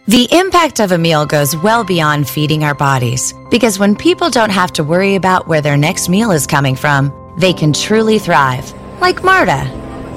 The impact of a meal goes well beyond feeding our bodies, because when people don't have to worry about where their next meal is coming from, they can truly thrive, like Marta.